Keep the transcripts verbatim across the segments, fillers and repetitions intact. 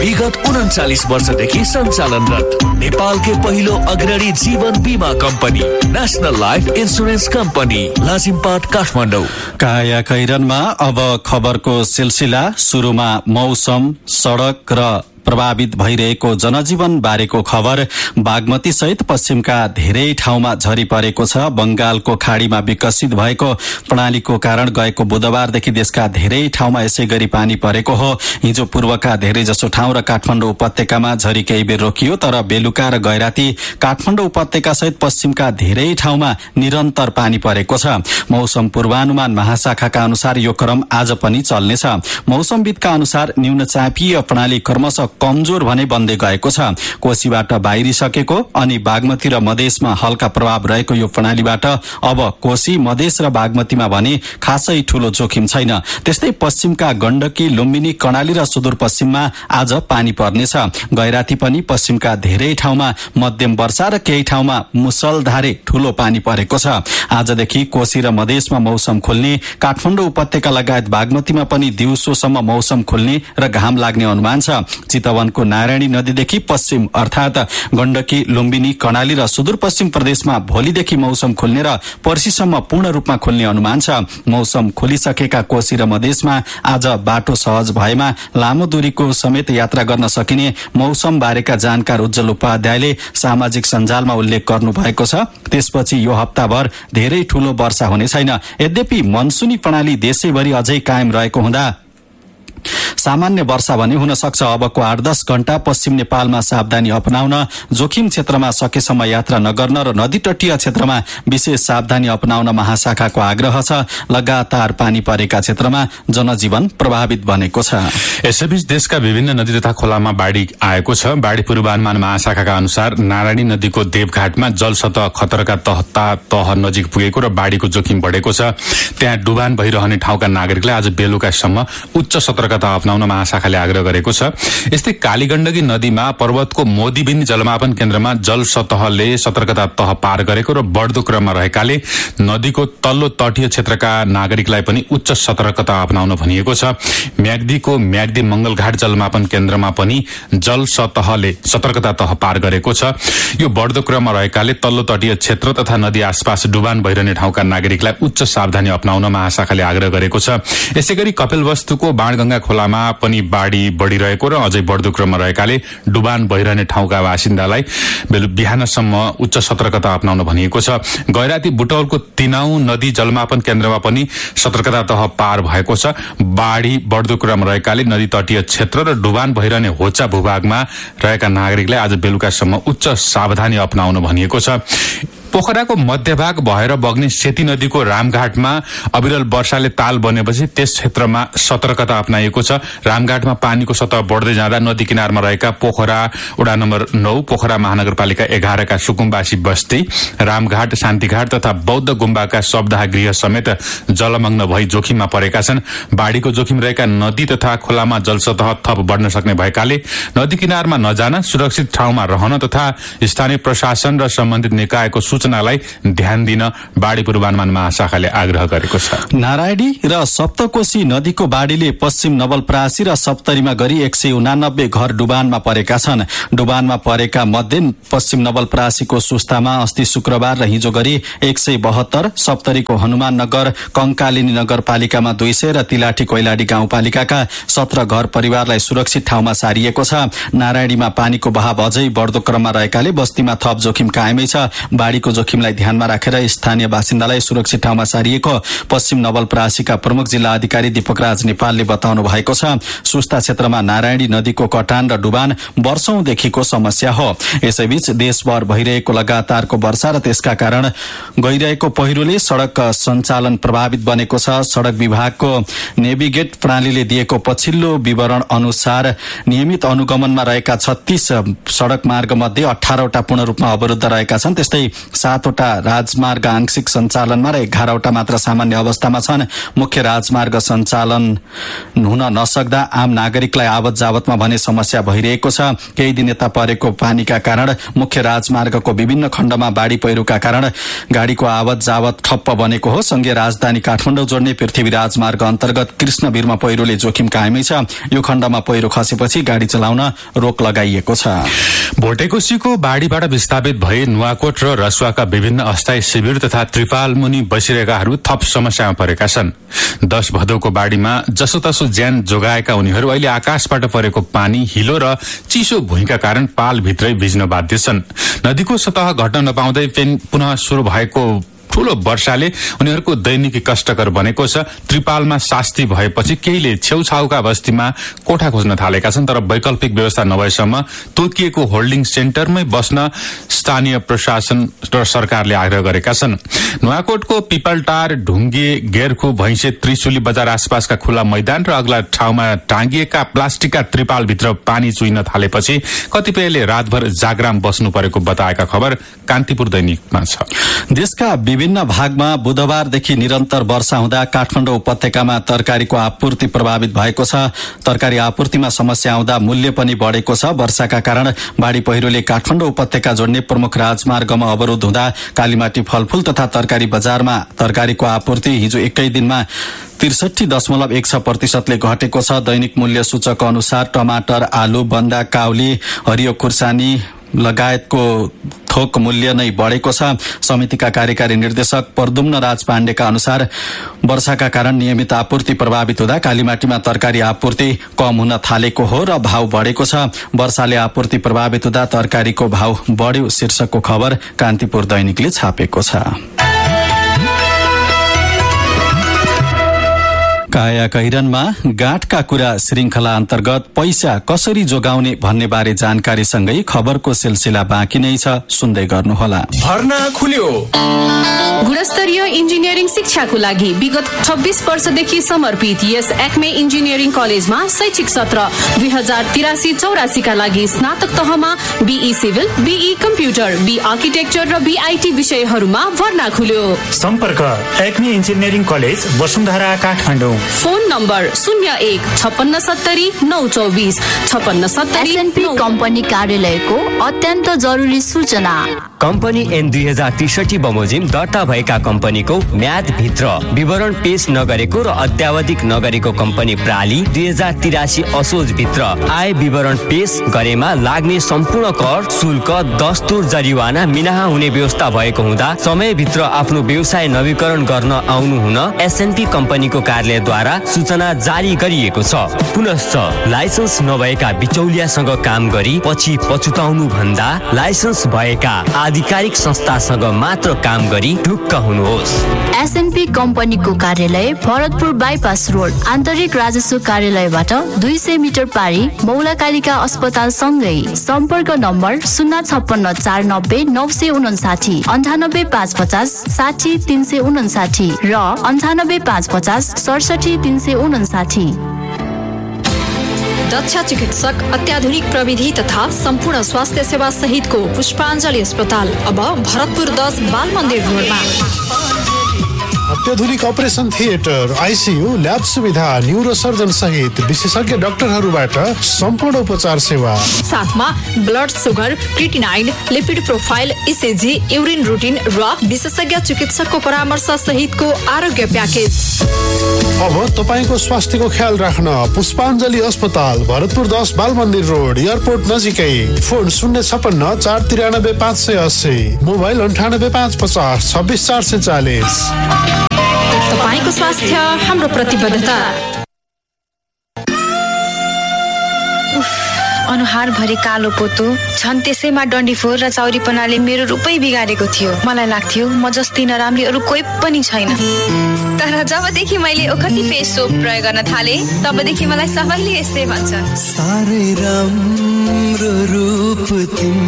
विगत उन्चालीस वर्षदेखि सञ्चालनरत नेपालकै पहिलो अग्रणी जीवन बीमा company national life insurance company Lazimpat Kathmandu. काया कैरनमा अब खबरको सिलसिला। सुरुमा मौसम, सड़क र प्रभावित भइरहेको जनजीवन बारेको खबर। बागमती सहित पश्चिमका धेरै ठाउँमा झरी परेको छ। बंगालको खाड़ीमा विकसित भएको प्रणालीको कारण गएको बुधबारदेखि देशका धेरै ठाउँमा यसै गरी पानी परेको हो। हिजो पूर्वका धेरै जसो ठाउँ र काठमाडौँ उपत्यकामा झरी केही बेर रोकियो, तर बेलुका र गैराती काठमाडौँ उपत्यका सहित पश्चिमका धेरै ठाउँमा निरन्तर पानी परेको छ। मौसम पूर्वानुमान महाशाखाका अनुसार यो क्रम आज पनि चल्नेछ। मौसमविदका अनुसार न्यून चापिय प्रणाली क्रमशः कमजोर भने बन्दै गएको छ। कोशीबाट बाहिरिसकेको अनि बागमती र मधेसमा हल्का प्रभाव रहेको यो प्रणालीबाट अब कोशी, मधेस र बागमतीमा भने खासै ठूलो जोखिम छैन। त्यस्तै पश्चिमका गण्डकी, लुम्बिनी, कर्णाली र सुदूरपश्चिममा आज पानी पर्नेछ। गैराती पनि पश्चिमका धेरै ठाउँमा मध्यम वर्षा र केही ठाउँमा मुसलधारे ठूलो पानी परेको छ। आजदेखि कोशी र मधेसमा मौसम खुल्ने, काठमाडौँ उपत्यका लगायत बागमतीमा पनि दिउँसोसम्म मौसम खुल्ने र घाम लाग्ने अनुमान छ। चितवनको नारायणी नदीदेखि पश्चिम अर्थात गण्डकी, लुम्बिनी, कर्णाली र सुदूरपश्चिम प्रदेशमा भोलिदेखि मौसम खुल्ने र पर्सिसम्म पूर्ण रूपमा खुल्ने अनुमान छ। मौसम खुलिसकेका कोशी र मधेसमा आज बाटो सहज भएमा लामो दूरीको समेत यात्रा गर्न सकिने मौसम बारेका जानकार उज्जवल उपाध्यायले सामाजिक सञ्जालमा उल्लेख गर्नु भएको छ। त्यसपछि यो हप्ताभर धेरै ठूलो वर्षा हुने छैन। यद्यपि मनसुनी प्रणाली देशैभरि अझै कायम रहेको हुँदा सामान्य वर्षा भने हुन सक्छ। अबको आठ दस घण्टा पश्चिम नेपालमा सावधानी अपनाउन, जोखिम क्षेत्रमा सकेसम्म यात्रा नगर्न र नदी तटीय क्षेत्रमा विशेष सावधानी अपनाउन महाशाखाको आग्रह छ। लगातार पानी परेका क्षेत्रमा जनजीवन प्रभावित बनेको छ। यसैबीच देशका विभिन्न नदी तथा खोलामा बाढ़ी आएको छ। बाढ़ी पूर्वानुमान महाशाखाका अनुसार नारायणी नदीको देवघाटमा जलसतह खतराका तह तह नजिक पुगेको र बाढ़ीको जोखिम बढेको छ। त्यहाँ डुबान भइरहने ठाउँका नागरिकलाई आज बेलुकासम्म उच्च सतर्कता अपनाउन महाशाखाले आग्रह गरेको छ। यस्तै कालीगण्डकी नदीमा पर्वतको मोदीबिनी जलमापन केन्द्रमा जल सतहले सतर्कता तह पार गरेको र बढ्दो क्रममा रहेकाले नदीको तल्लो तटीय क्षेत्रका नागरिकलाई पनि उच्च सतर्कता अपनाउन भनिएको छ। म्याग्दीको म्याग्दी मंगलघाट जलमापन केन्द्रमा पनि जल सतहले सतर्कता तह पार गरेको छ। यो बढ्दो क्रममा रहेकाले तल्लो तटीय क्षेत्र तथा नदी आसपास डुबान भइरहने ठाउँका नागरिकलाई उच्च सावधानी अपनाउन महाशाखाले आग्रह गरेको छ। यसैगरी कपिलवस्तुको बाणगंगा खोलामा पनि बाढ़ी बढ़िरहेको र अझै बढ्दो क्रममा रहेकाले डुबान भइरहने ठाउँका बासिन्दालाई बिहानसम्म उच्च सतर्कता अपनाउन भनिएको छ। गैराती बुटौलको तिनाउ नदी जलमापन केन्द्रमा पनि सतर्कता तह पार भएको छ। बाढ़ी बढ्दो क्रम रहेकाले नदी तटीय क्षेत्र र डुबान भइरहने होचा भूभागमा रहेका नागरिकलाई आज बेलुकासम्म उच्च सावधानी अपनाउन भनिएको छ। पोखराको मध्यभाग भएर बग्ने सेती नदीको रामघाटमा अविरल वर्षाले ताल बनेपछि त्यस क्षेत्रमा सतर्कता अपनाइएको छ। रामघाटमा पानीको सतह बढ्दै जाँदा नदी किनारमा रहेका पोखरा वडा नम्बर नौ, पोखरा महानगरपालिका एघारका सुकुम्बासी बस्ती, रामघाट, शान्तिघाट तथा बौद्ध गुम्बाका शब्दाह गृह समेत जलमग्न भई जोखिममा परेका छन्। बाढ़ीको जोखिम रहेका नदी तथा खोलामा जलसतह थप बढ्न सक्ने भएकाले नदी किनारमा नजान, सुरक्षित ठाउँमा रहन तथा स्थानीय प्रशासन र सम्बन्धित निकायको सूचनालाई ध्यान दिन बाढ़ी पूर्वानुमान महाशाखाले आग्रह गरेको छ। नारायणी र सप्तकोशी नदीको बाढ़ीले पश्चिम नवलपरासी र सप्तरीमा गरी एक सय उनानब्बे घर डुबानमा परेका छन्। डुबानमा परेका मध्ये पश्चिम नवलपरासीको सुस्तामा अस्ति शुक्रबार र हिजो गरी एक सय बहत्तर, सप्तरीको हनुमान नगर, कंकालिनी नगरपालिकामा दुई सय र तिलाठी कोइलाडी गाउँपालिकाका सत्र घर परिवारलाई सुरक्षित ठाउँमा सारिएको छ। नारायणीमा पानीको बहाव अझै बढ्दो क्रममा रहेकाले बस्तीमा थप जोखिम कायमै छ। बाढ़ीको जोखिमलाई ध्यानमा राखेर स्थानीय बासिन्दालाई सुरक्षित ठाउँमा सारिएको पश्चिम नवलपरासीका प्रमुख जिल्ला अधिकारी दीपक राज नेपालले बताउनु भएको छ। सुस्ता क्षेत्रमा नारायणी नदीको कटान र डुबान वर्षौंदेखिको समस्या हो। यसैबीच देशभर भइरहेको लगातारको वर्षा र त्यसका कारण गइरहेको पहिरोले सड़क सञ्चालन प्रभावित बनेको छ। सड़क विभागको नेभिगेट प्रणालीले दिएको पछिल्लो विवरण अनुसार नियमित अनुगमनमा रहेका छत्तीस सड़क मार्ग मध्ये अठारवटा पूर्ण रूपमा अवरुद्ध रहेका छन्। त्यस्तै सातवटा राजमार्ग आंशिक सञ्चालनमा र एघारवटा मात्र सामान्य अवस्थामा छन्। मुख्य राजमार्ग सञ्चालन हुन हुन नसक्दा आम नागरिकलाई आवत जावतमा भने समस्या भइरहेको छ। केही दिन यता परेको पानीका कारण मुख्य राजमार्गको विभिन्न खण्डमा बाढ़ी पहिरोका कारण गाड़ीको आवत जावत ठप्प बनेको हो। संघीय राजधानी काठमाडौँ जोड्ने पृथ्वी राजमार्ग अन्तर्गत कृष्णवीरमा पहिरोले जोखिम कायमै छ। यो खण्डमा पहिरो खसेपछि गाड़ी चलाउन रोक लगाइएको छ। भोटेकोसीको बाढ़ीबाट विस्थापित भए नुवाकोट र रसुवाका विभिन्न अस्थायी शिविर तथा त्रिपाल मुनि बसिरहेकाहरू थप समस्यामा परेका छन्। दश भदौको बाढ़ीमा जसोतसो ज्यान जोगाएका उनीहरू अहिले आकाशबाट परेको पानी, हिलो र चिसो भुइँका कारण पालभित्रै भिज्न बाध्य छन्। नदीको सतह घट्न नपाउँदै पुनः शुरू भएको ठूलो वर्षाले उनीहरूको दैनिकी कष्टकर बनेको छ। त्रिपालमा शास्ति भएपछि केहीले छेउछाउका बस्तीमा कोठा खोज्न थालेका छन्, तर वैकल्पिक व्यवस्था नभएसम्म तोकिएको होल्डिङ सेन्टरमै बस्न स्थानीय प्रशासन र सरकारले आग्रह गरेका छन्। नुवाकोटको पिपलटार, ढुङ्गे, गेरखु, भैंसे, त्रिशुली बजार आसपासका खुला मैदान र अग्ला ठाउँमा टाँगिएका प्लास्टिकका त्रिपालभित्र पानी चुइन थालेपछि कतिपयले रातभर जागराम बस्नु परेको बताएका खबर कान्तिपुर दैनिकमा छ। देशका विभिन्न भागमा बुधबारदेखि निरन्तर वर्षा हुँदा काठमाडौँ उपत्यकामा तरकारीको आपूर्ति प्रभावित भएको छ। तरकारी आपूर्तिमा समस्या आउँदा मूल्य पनि बढेको छ। वर्षाका कारण बाढ़ी पहिरोले काठमाडौँ उपत्यका जोड्ने प्रमुख राजमार्गमा अवरोध हुँदा कालीमाटी फलफूल तथा तरकारी बजारमा तरकारीको आपूर्ति हिजो एकै दिनमा त्रिसठी दशमलव एक छ प्रतिशतले घटेको छ। दैनिक मूल्य सूचक अनुसार टमाटर, आलु, बन्दा, काउली, हरियो खुर्सानी लगायतको थोक मूल्य नै बढेको छ। समितिका कार्यकारी निर्देशक परदुम्न राज पाण्डेका अनुसार वर्षाका कारण नियमित आपूर्ति प्रभावित हुँदा कालीमाटीमा तरकारी आपूर्ति कम हुन थालेको हो र भाव बढेको छ। वर्षाले आपूर्ति प्रभावित हुँदा तरकारीको भाव बढ्यो शीर्षकको खबर कान्तिपुर दैनिकले छापेको छ। काया कैरनमा गाँठका कुरा श्रृंखला अन्तर्गत पैसा कसरी जोगाउने भन्ने बारे जानकारीसँगै खबरको सिलसिला बाँकी नै छ, सुन्दै गर्नुहोला। भर्ना खुल्यो। गुणस्तरीय इन्जिनियरिङ शिक्षाको लागि विगत छब्बीस वर्षदेखि समर्पित यस एक्मे इन्जिनियरिङ कलेजमा शैक्षिक सत्र दुई हजार तिरासी चौरासी का लागि स्नातक तहमा be civil, be computer, be architecture र बीआईटी विषयहरूमा भर्ना खुल्यो। सम्पर्क Acme engineering college Vasundhara Kathmandu. Phone number शून्य एक छप्पन्न सत्तरी नौ चौबिस छप्पन्न सत्तरी। एसएनपी कम्पनी कार्यालयको अत्यन्त जरुरी सूचना। कम्पनी एन दुई हजार त्रिसठी बमोजिम दर्ता भएका कम्पनीको म्याद भित्र विवरण पेश नगरेको र अद्यावधिक नगरेको कम्पनी प्रणाली दुई हजार तिरासी असोज भित्र आय विवरण पेश गरेमा लाग्ने सम्पूर्ण कर, शुल्क, दस्तुर, जरिवाना मिनाहा हुने व्यवस्था भएको हुँदा समयभित्र आफ्नो व्यवसाय नवीकरण गर्न आउनु हुन एसएनपी कम्पनीको कार्यालयद्वारा सूचना जारी गरिएको छ। पुनश्च लाइसेन्स नभएका बिचौलियासँग काम गरी पछि पछुताउनु भन्दा लाइसेन्स भएका आधिकारिक संस्थासँग मात्र काम गरी ढुक्क हुनुहोस्। एसएनपी कम्पनीको कार्यालय भरतपुर बाइपास रोड आन्तरिक राजस्व कार्यालयबाट दुई सय मिटर पारी मौलाकालिका अस्पताल सँगै। सम्पर्क नम्बर शून्य छप्पन्न चार नब्बे नौ सय उनासाठी, अन्ठानब्बे पाँच पचास साठी तीन सय उनासाठी र अन्ठानब्बे पाँच पचास सडसठी तीन सय उनासाठी। दक्ष चिकित्सक, अत्याधुनिक प्रविधि तथा सम्पूर्ण स्वास्थ्य सेवा सहितको पुष्पाञ्जली अस्पताल अब भरतपुर दस बाल मन्दिर रोडमा। अत्याधुनिक अपरेसन थिएटर, आइसियू, ल्याब सुविधा, न्यूरोसर्जन सहित विशेषज्ञ डाक्टरहरूबाट सम्पूर्ण उपचार सेवा, साथमा blood sugar, creatinine, lipid profile, ECG, urine routine र विशेषज्ञ चिकित्सकको परामर्श सहितको आरोग्य प्याकेज। अब तपाईको स्वास्थ्यको ख्याल राख्न पुष्पाञ्जली अस्पताल भरतपुर दस बाल मन्दिर रोड एयरपोर्ट नजिकै। फोन शून्य छप्पन्न चार तिरानब्बे पाँच सय अस्सी, मोबाइल अन्ठानब्बे पाँच पचास छब्बिस चार सय चालिस। तपाईको स्वास्थ्य हाम्रो प्रतिबद्धता। अनुहार भरि कालो पोतो छन्, त्यसैमा डन्डीफोर र चौरीपनाले मेरो रूपै बिगारेको थियो। मलाई लाग्थ्यो म जस्तै नराम्री अरू कोही पनि छैन। तर जबदेखि मैले ओखती फेस सोप प्रयोग गर्न थाले तबदेखि मलाई सबैले यस्तै भन्छ, सारै राम्रो रूप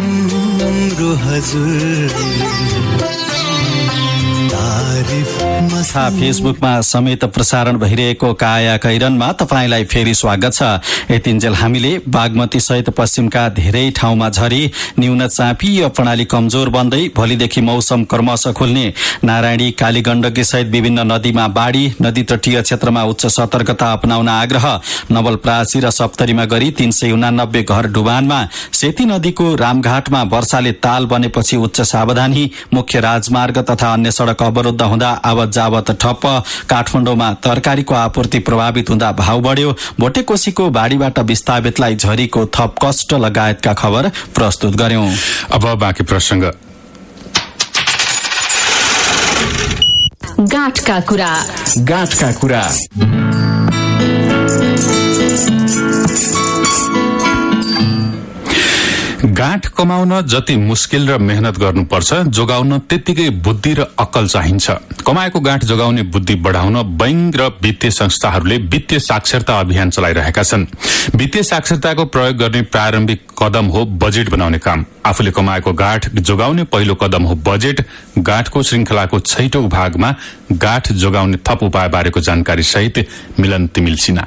तिम्रो हजुर, तारिफ तथा फेसबुकमा समेत प्रसारण भइरहेको काया कैरनमा तपाईँलाई फेरि स्वागत छ। यतिन्जेल हामीले बागमती सहित पश्चिमका धेरै ठाउँमा झरी, न्यून चापिय प्रणाली कमजोर बन्दै भोलिदेखि मौसम क्रमशः खुल्ने, नारायणी कालीगण्डकी सहित विभिन्न नदीमा बाढ़ी, नदी तटीय क्षेत्रमा उच्च सतर्कता अपनाउन आग्रह, नवलपरासी र सप्तरीमा गरी तीन सय उनानब्बे घर डुबानमा, सेती नदीको रामघाटमा वर्षाले ताल बनेपछि उच्च सावधानी, मुख्य राजमार्ग तथा अन्य सड़क अवरुद्ध हुँदा आवत जावत ठप्प, काठमाडौँमा तरकारीको आपूर्ति प्रभावित हुँदा भाव बढ्यो, भोटेकोशीको बाढ़ीबाट विस्थापितलाई झरीको थप कष्ट लगायतका खबर प्रस्तुत गर्यौं। अब बाँकी प्रसंग। गाँठका कुरा गाँठका कुरा गाँठ कमाउन जति मुस्किल र मेहनत गर्नुपर्छ, जोगाउन त्यत्तिकै बुद्धि र अक्कल चाहिन्छ। कमाएको गाँठ जोगाउने बुद्धि बढ़ाउन बैंक र वित्तीय संस्थाहरूले वित्तीय साक्षरता अभियान चलाइरहेका छन्। वित्तीय साक्षरताको प्रयोग गर्ने प्रारम्भिक कदम हो बजेट बनाउने काम। आफूले कमाएको गाँठ जोगाउने पहिलो कदम हो बजेट। गाँठको श्रृंखलाको छैटौं भागमा गाँठ जोगाउने थप उपाय बारेको जानकारी सहित मिलन तिमिल सिन्हा।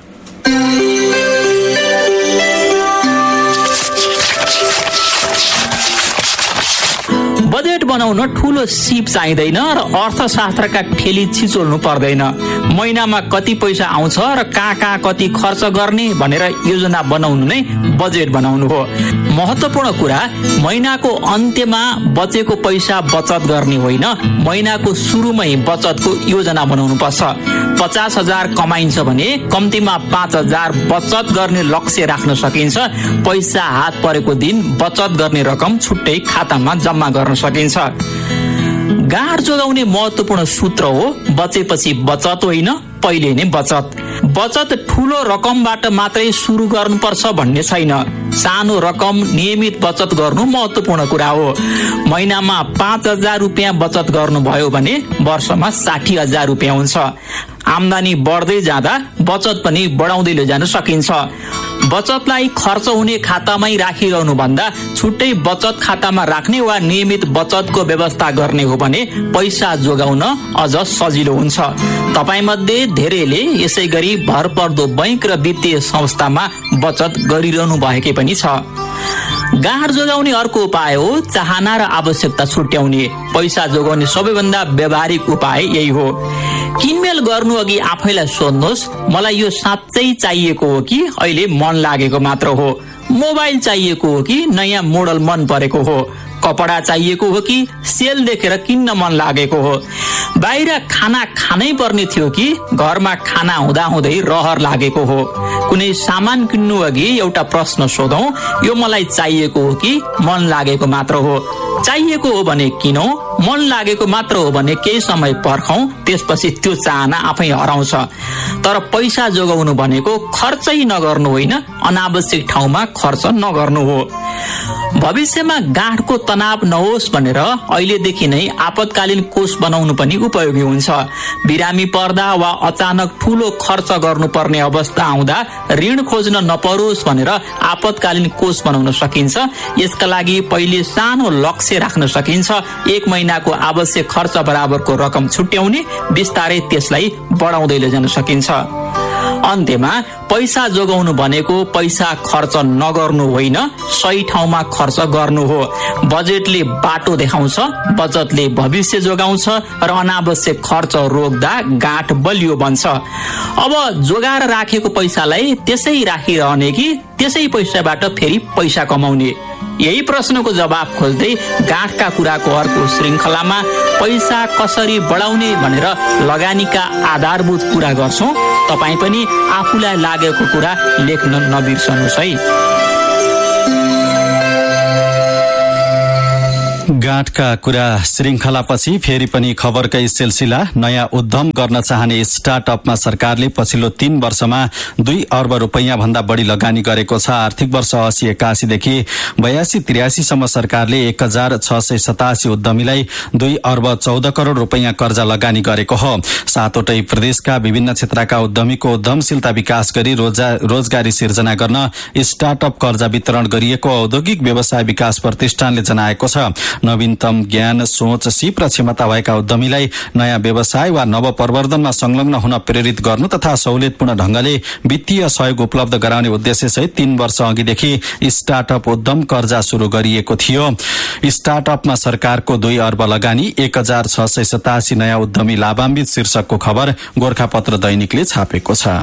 बजेट बनाउन ठूलो सिप चाहिँदैन र अर्थशास्त्रका ठेली छिचोल्नु पर्दैन। महिनामा कति पैसा आउँछ र कहाँ कहाँ कति खर्च गर्ने भनेर योजना बनाउनु नै बजेट बनाउनु हो। महत्वपूर्ण कुरा महिनाको अन्त्यमा बचेको पैसा बचत गर्ने होइन, महिनाको सुरुमै बचतको योजना बनाउनु पर्छ। पचास हजार कमाइन्छ भने कम्तीमा पाँच हजार बचत गर्ने लक्ष्य राख्न सकिन्छ। पैसा हात परेको दिन बचत गर्ने रकम छुट्टै खातामा जम्मा गर्न सकिन्छ। गाँठ जोगाउने महत्वपूर्ण सूत्र हो बचेपछि बचत होइन, पहिले नै बचत। बचत ठूलो रकमबाट मात्रै सुरु गर्नुपर्छ भन्ने छैन। सानो रकम नियमित बचत गर्नु महत्वपूर्ण कुरा हो। महिनामा पाँच हजार रुपियाँ बचत गर्नुभयो भने वर्षमा साठी हजार रुपियाँ हुन्छ। आमदानी बढ्दै जाँदा बचत पनि बढाउँदै लैजान सकिन्छ। बचतलाई खर्च हुने खातामै राखिरहनु भन्दा छुट्टै बचत खातामा राख्ने वा नियमित बचतको व्यवस्था गर्ने हो भने पैसा जोगाउन अझ सजिलो हुन्छ। तपाईँ मध्ये धेरैले यसै गरी भरपर्दो बैंक र वित्तीय संस्थामा बचत गरिरहनु भएकै पनि छ। गाँठ जोगाउने अर्को उपाय हो चाहना र आवश्यकता छुट्याउने। पैसा जोगाउने सबैभन्दा व्यावहारिक उपाय यही हो। किनमेल गर्नु अघि आफैलाई सोध्नुहोस्, मलाई यो साँच्चै चाहिएको हो कि अहिले मन लागेको मात्र हो? मोबाइल चाहिएको हो कि नयाँ मोडल मन परेको हो? कपडा चाहिएको हो कि सेल देखेर किन्न मन लागेको हो? बाहिर खाना खानै पर्ने थियो कि घरमा खाना हुँदा हुँदै रहर लागेको हो? कुनै सामान किन्नु अघि एउटा प्रश्न सोधौं, यो मलाई चाहिएको हो कि मन लागेको मात्र हो? चाहिएको हो भने किनौं, मन लागेको मात्र हो भने केही समय पर्खौं, त्यसपछि त्यो चाहना आफै हराउँछ। तर पैसा जोगाउनु भनेको खर्चै नगर्नु होइन, अनावश्यक ठाउँमा खर्च नगर्नु हो। भविष्यमा गाँठको तनाव नहोस् भनेर अहिलेदेखि नै आपतकालीन कोष बनाउनु पनि उपयोगी हुन्छ। बिरामी पर्दा वा अचानक ठूलो खर्च गर्नुपर्ने अवस्था आउँदा ऋण खोज्न नपरोस् भनेर आपतकालीन कोष बनाउन सकिन्छ। यसका लागि पहिले सानो लक्ष्य राख्न सकिन्छ। एक महिनाको आवश्यक खर्च बराबरको रकम छुट्याउने, बिस्तारै त्यसलाई बढाउँदै लैजान सकिन्छ। अन्त्यमा पैसा जोगाउनु भनेको पैसा खर्च नगर्नु होइन, सही ठाउँमा खर्च गर्नु हो। बजेटले बाटो देखाउँछ, बचतले भविष्य जोगाउँछ र अनावश्यक खर्च रोक्दा गाँठ बलियो बन्छ। अब जोगाएर राखेको पैसालाई त्यसै राखिरहने कि त्यसै पैसाबाट फेरि पैसा कमाउने? यही प्रश्नको जवाब खोज्दै गाँठका कुराको अर्को श्रृंखलामा पैसा कसरी बढाउने भनेर लगानीका आधारभूत कुरा गर्छौं। तपाईँ पनि आफूलाई लागेको कुरा लेख्न नबिर्सनुहोस् है। गाँठका कुरा श्रृंखलापछि फेरि पनि खबरकै सिलसिला। नयाँ उद्यम गर्न चाहने स्टार्टअपमा सरकारले पछिल्लो तीन वर्षमा दुई अर्ब रुपैयाँ भन्दा बढ़ी लगानी गरेको छ। आर्थिक वर्ष अस्सी एकासीदेखि बयासी त्रियासीसम्म सरकारले एक हजार छ सय सतासी उद्यमीलाई दुई अर्ब चौध करोड़ रुपैयाँ कर्जा लगानी गरेको हो। सातवटै प्रदेशका विभिन्न क्षेत्रका उद्यमीको उद्यमशीलता विकास गरी रोजगारी सिर्जना गर्न स्टार्टअप कर्जा वितरण गरिएको औद्योगिक व्यवसाय विकास प्रतिष्ठानले जनाएको छ। नवीनतम ज्ञान, सोच, सिप र क्षमता भएका उद्यमीलाई नयाँ व्यवसाय वा नव प्रवर्धनमा संलग्न हुन प्रेरित गर्नु तथा सहुलियतपूर्ण ढंगले वित्तीय सहयोग उपलब्ध गराउने उद्देश्यसहित तीन वर्ष अघिदेखि स्टार्टअप उद्यम कर्जा शुरू गरिएको थियो। स्टार्टअपमा सरकारको दुई अर्ब लगानी, एक हजार छ सय सतासी नयाँ उद्यमी लाभान्वित शीर्षकको खबर गोरखापत्र दैनिकले छापेको छ।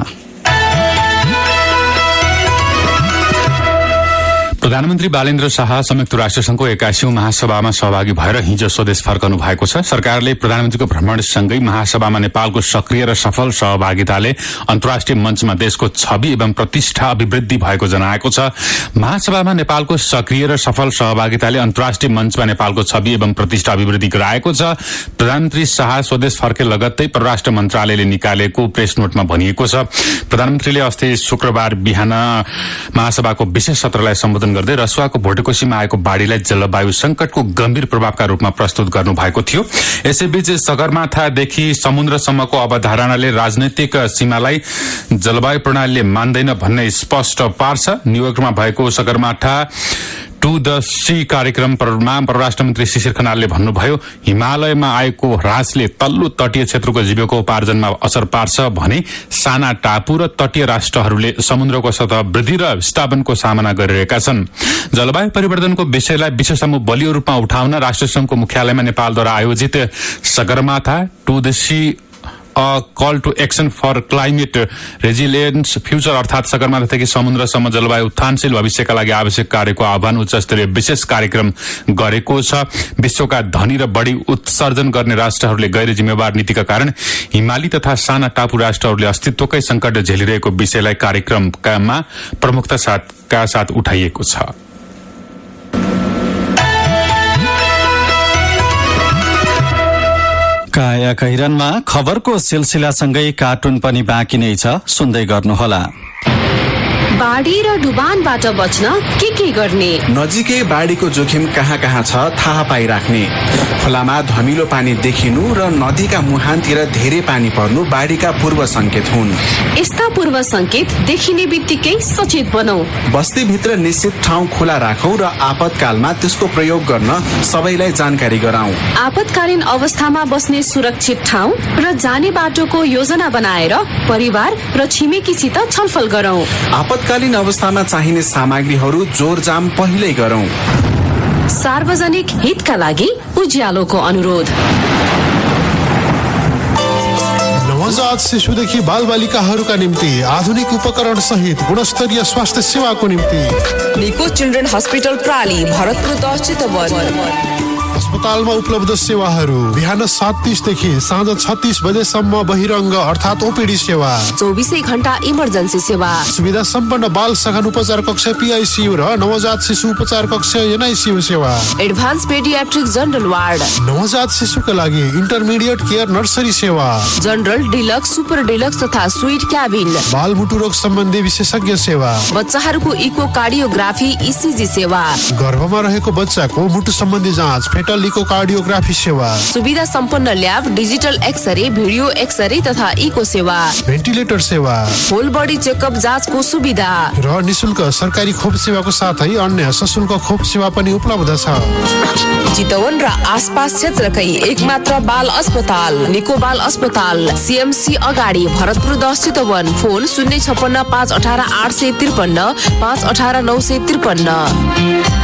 प्रधानमन्त्री बालेन्द्र शाह संयुक्त राष्ट्रसंघको एक्काइसौं महासभामा सहभागी भएर हिजो स्वदेश फर्कनु भएको छ। सरकारले प्रधानमन्त्रीको भ्रमणसँगै महासभामा नेपालको सक्रिय र सफल सहभागिताले अन्तर्राष्ट्रिय मञ्चमा देशको छवि एवं प्रतिष्ठा अभिवृद्धि भएको जनाएको छ। महासभामा नेपालको सक्रिय र सफल सहभागिताले अन्तर्राष्ट्रिय मञ्चमा नेपालको छवि एवं प्रतिष्ठा अभिवृद्धि गराएको छ। प्रधानमन्त्री शाह स्वदेश फर्के लगत्तै परराष्ट्र मन्त्रालयले निकालेको प्रेस नोटमा भनिएको छ। प्रधानमन्त्रीले अस्ति शुक्रबार बिहान महासभाको विशेष सत्रलाई सम्बोधन गर्दै रसुवाको भोटेकोसीमा आएको बाढ़ीलाई जलवायु संकटको गम्भीर प्रभावका रूपमा प्रस्तुत गर्नु भएको थियो। यसैबीच सगरमाथादेखि समुद्रसम्मको अवधारणाले राजनैतिक सीमालाई जलवायु प्रणालीले मान्दैन भन्ने स्पष्ट पार्छ। न्यूयोर्कमा भएको सगरमाथा टू द सी कार्यक्रममा परराष्ट्र मन्त्री शिशिर खनालले भन्नुभयो, हिमालयमा आएको ह्रासले तल्लो तटीय क्षेत्रको जीविकोपार्जनमा असर पार्छ भने साना टापु र तटीय राष्ट्रहरूले समुद्रको सतह वृद्धि र विस्थापनको सामना गरिरहेका छन्। जलवायु परिवर्तनको विषयलाई विश्वसम्म बलियो रूपमा उठाउन राष्ट्रसंघको मुख्यालयमा नेपालद्वारा आयोजित Sagarmatha two the C a call two action for climate resilience future अर्थात सगरमाथादेखि समुद्रसम्म जलवायु उत्थानशील भविष्यका लागि आवश्यक कार्यको आह्वान उच्च स्तरीय विशेष कार्यक्रम गरेको छ। विश्वका धनी र बढी उत्सर्जन गर्ने राष्ट्रहरूले गैर जिम्मेवार नीतिका कारण हिमाली तथा साना टापु राष्ट्रहरूले अस्तित्वकै संकट झेलिरहेको विषयलाई कार्यक्रममा प्रमुखताका साथ उठाइएको छ। काया कैरनमा खबरको सिलसिलासँगै कार्टुन पनि बाँकी नै छ, सुन्दै गर्नुहोला। बाढी र डुबानबाट बच्न के के गर्ने? नजिकै बाढीको जोखिम कहाँ कहाँ छ थाहा पाइराख्ने, खोलामा धमिलो पानी देखिनु र नदीका मुहानतिर धेरै पानी पर्नु बाढीका पूर्व संकेत हुन्। यस्ता पूर्व संकेत देखिने बित्तिकै सचेत बनौ। बस्तीभित्र निश्चित ठाउँ खुला राखौं र आपतकालमा त्यसको प्रयोग गर्न सबैलाई जानकारी गराउँ। आपतकालीन अवस्थामा बस्ने सुरक्षित ठाउँ र जाने बाटोको योजना बनाएर परिवार र छिमेकीसित छलफल गरौं। आपतकालीन अवस्थामा चाहिने सामग्रीहरू जोरजाम पहिल्यै गरौं। सार्वजनिक हितका लागि उज्यालोको अनुरोध। नवजात शिशुदेखि बालबालिकाहरूका निम्ति आधुनिक उपकरण सहित गुणस्तरीय स्वास्थ्य सेवाको निम्ति निको चिल्ड्रेन हस्पिटल प्राली भरतपुर दस चितवन। अस्पतालमा उपलब्ध सेवाहरू बिहान सात तीसदेखि साँझ छत्तीस बजेसम्म बहिरङ्ग अर्थात् ओपीडी सेवा, चौबिसै घण्टा इमर्जेन्सी सेवा, सुविधा सम्पन्न बाल सघन उपचार कक्ष पीआईसीयू र नवजात शिशु उपचार कक्ष एनआईसीयू सेवा, एडभान्स पेडियाट्रिक जनरल वार्ड, नवजात शिशुका लागि इन्टरमिडिएट केयर नर्सरी सेवा, जनरल डिलक्स सुपर डिलक्स तथा स्वीट क्याबिन, बाल मुटु रोग सम्बन्धी विशेषज्ञ सेवा, बच्चाहरूको इको कार्डियोग्राफी इसिजी सेवा, गर्भमा रहेको बच्चाको मुटु सम्बन्धी जाँच फेटल इको कार्डियोग्राफी सेवा, सुविधा सम्पन्न lab, digital x-ray, video x-ray तथा इको सेवा, भेन्टिलेटर सेवा, होल बडी चेकअप जाँचको सुविधा र निशुल्क सरकारी खोप सेवाको साथै अन्य सशुल्क खोप सेवा पनि उपलब्ध छ। चितवन र आसपास क्षेत्रकै एकमात्र बाल अस्पताल निको बाल अस्पताल सीएमसी अगाडि भरतपुर दस चितवन। फोन शून्य छप्पन्न पाँच अठार आठ सय त्रिपन्न पाँच अठार नौ सय त्रिपन्न।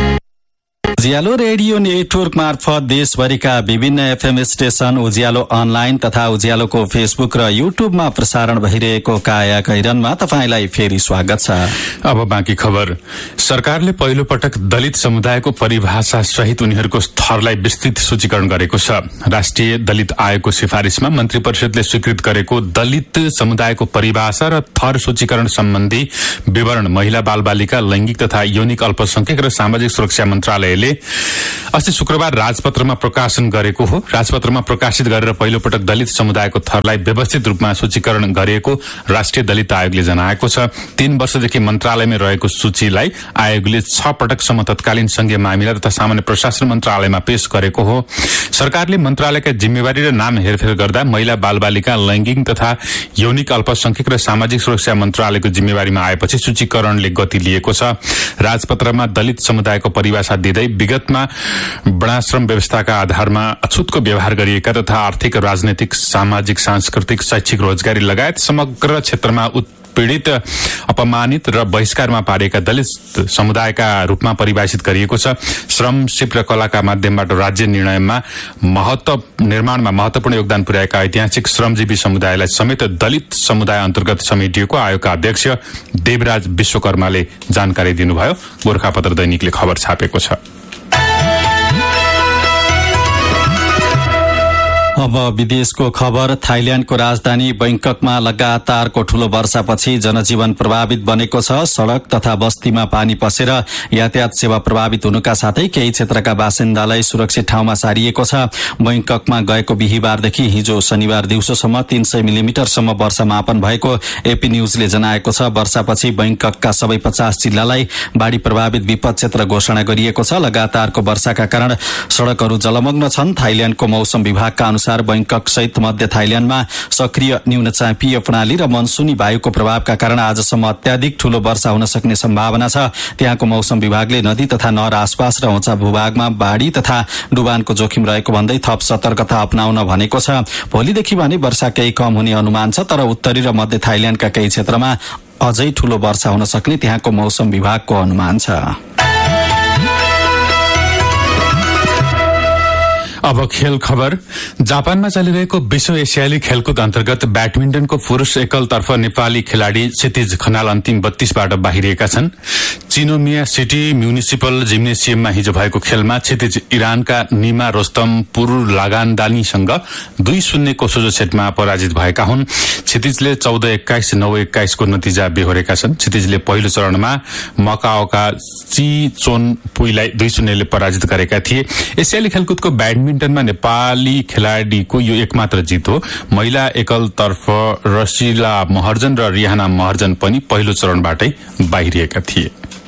उज्यालो रेडियो नेटवर्क मार्फत देशभरिका विभिन्न एफएम स्टेशन, उज्यालो अनलाइन तथा उज्यालोको फेसबुक र युट्युबमा प्रसारण भइरहेको काया कैरनमा तपाईंलाई फेरि स्वागत छ। अब बाँकी खबर। सरकारले पहिलो पटक दलित समुदायको परिभाषा सहित उनीहरूको थरलाई विस्तृत सूचीकरण गरेको छ। राष्ट्रिय दलित आयोगको सिफारिशमा मन्त्री परिषदले स्वीकृत गरेको दलित समुदायको परिभाषा र थर सूचीकरण सम्बन्धी विवरण महिला बालबालिका लैंगिक तथा यौनिक अल्पसंख्यक र सामाजिक सुरक्षा मन्त्रालयले अस्ति शुक्रबार राजपत्रमा प्रकाशन गरेको हो। राजपत्रमा प्रकाशित गरेर पहिलो पटक दलित समुदायको थरलाई व्यवस्थित रूपमा सूचीकरण गरिएको राष्ट्रिय दलित आयोगले जनाएको छ। तीन वर्षदेखि मन्त्रालयमै रहेको सूचीलाई आयोगले छ पटकसम्म तत्कालीन संघीय मामिला तथा सामान्य प्रशासन मन्त्रालयमा पेश गरेको हो। सरकारले मन्त्रालयका जिम्मेवारी र नाम हेरफेर गर्दा महिला बालबालिका लैंगिक तथा यौनिक अल्पसंख्यक र सामाजिक सुरक्षा मन्त्रालयको जिम्मेवारीमा आएपछि सूचीकरणले गति लिएको छ। राजपत्रमा दलित समुदायको परिभाषा दिँदै विगतमा वर्णाश्रम व्यवस्थाका आधारमा अछुतको व्यवहार गरिएका तथा आर्थिक राजनैतिक सामाजिक सांस्कृतिक शैक्षिक रोजगारी लगायत समग्र क्षेत्रमा पीड़ित अपमानित र बहिष्कारमा पारेका दलित समुदायका रूपमा परिभाषित गरिएको छ। श्रम सिप र कलाका माध्यमबाट राज्य निर्णयमा महत्व निर्माणमा महत्वपूर्ण योगदान पुर्याएका ऐतिहासिक श्रमजीवी समुदायलाई समेत दलित समुदाय अन्तर्गत समेटिएको आयोगका अध्यक्ष देवराज विश्वकर्माले जानकारी दिनुभयो। गोरखापत्र दैनिकले खबर छापेको छ। अब विदेशको खबर। थाइल्याण्डको राजधानी बैंककमा लगातारको ठूलो वर्षापछि जनजीवन प्रभावित बनेको छ। सड़क तथा बस्तीमा पानी पसेर यातायात सेवा प्रभावित हुनुका साथै केही क्षेत्रका बासिन्दालाई सुरक्षित ठाउँमा सारिएको छ। बैंककमा गएको बिहिबारदेखि हिजो शनिबार दिउँसोसम्म तीन सय मिलिमिटरसम्म वर्षा मापन भएको एपी न्यूजले जनाएको छ। वर्षापछि बैंककका सबै पचास जिल्लालाई बाढ़ी प्रभावित विपद क्षेत्र घोषणा गरिएको छ। लगातारको वर्षाका कारण सड़कहरू जलमग्न छन्। थाइल्याण्डको मौसम विभागका अनुसार बैंकक सहित मध्य थाइल्याण्डमा सक्रिय न्यूनचापीय प्रणाली र मनसुनी वायुको प्रभावका कारण आजसम्म अत्याधिक ठूलो वर्षा हुन सक्ने सम्भावना छ। त्यहाँको मौसम विभागले नदी तथा नहर आसपास र उच्च भूभागमा बाढ़ी तथा डुबानको जोखिम रहेको भन्दै थप सतर्कता अपनाउन भनेको छ। भोलिदेखि भने वर्षा केही कम हुने अनुमान छ, तर उत्तरी र मध्य थाइल्याण्डका केही क्षेत्रमा अझै ठूलो वर्षा हुन सक्ने त्यहाँको मौसम विभागको अनुमान छ। अब खेल खबर। जापानमा चलिरहेको विश्व एसियाली खेलकुद अन्तर्गत ब्याडमिन्टनको पुरूष एकलतर्फ नेपाली खेलाड़ी क्षितिज खनाल अन्तिम बत्तीसबाट बाहिरिएका छन्। चिनोमिया सिटी म्युनिसिपल जिम्नेसियममा हिजो भएको खेलमा क्षितिज इरानका निमा रोस्तम पुर लगानदानीसँग दुई शून्यको सोझो सेटमा पराजित भएका हुन्। क्षितिजले चौध एक्काइस नौ एक्काइसको नतिजा बेहोरेका छन्। क्षितिजले पहिलो चरणमा मकाओका ची चोन पुईलाई दुई शून्यले पराजित गरेका थिए। एसियाली खेलकुदको ब्याडमिन्टनमा नेपाली खेलाड़ीको यो एकमात्र जित हो। महिला एकलतर्फ रसिला महर्जन र रिहाना महर्जन पनि पहिलो चरणबाटै बाहिरिएका थिए।